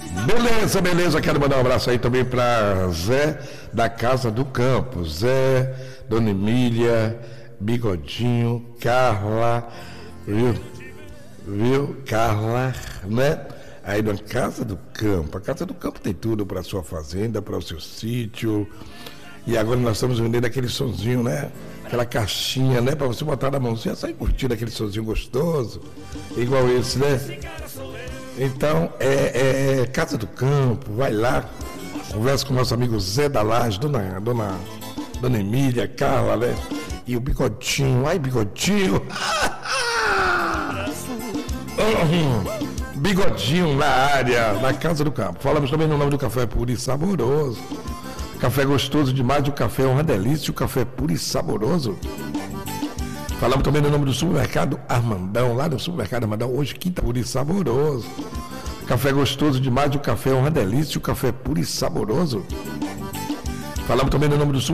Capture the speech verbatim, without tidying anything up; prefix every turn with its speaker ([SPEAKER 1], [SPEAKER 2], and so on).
[SPEAKER 1] Beleza, beleza. Quero mandar um abraço aí também para Zé da Casa do Campo. Zé, Dona Emília, Bigodinho, Carla, viu? Viu? Carla, né? Aí na Casa do Campo. A Casa do Campo tem tudo para sua fazenda, para o seu sítio. E agora nós estamos vendendo aquele sonzinho, né? Aquela caixinha, né? Para você botar na mãozinha, sair curtindo aquele sonzinho gostoso. Igual esse, né? Então, é, é Casa do Campo, vai lá, conversa com o nosso amigo Zé da Laje, dona, dona, dona Emília, Carla, né? E o Bigodinho, ai Bigodinho! Bigodinho na área, na Casa do Campo. Falamos também no nome do café puro e saboroso. Café gostoso demais, o café é uma delícia, o café puro e saboroso. Falamos também no nome do supermercado Armandão, lá no supermercado Armandão, hoje quinta, puro e saboroso. Café gostoso demais, o café é uma delícia, o café puro e saboroso. Falamos também no nome do